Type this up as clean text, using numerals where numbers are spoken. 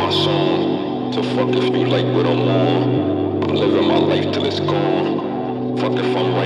my song. So fuck if you like what I'm on. I'm living my life till it's gone. Fuck if I'm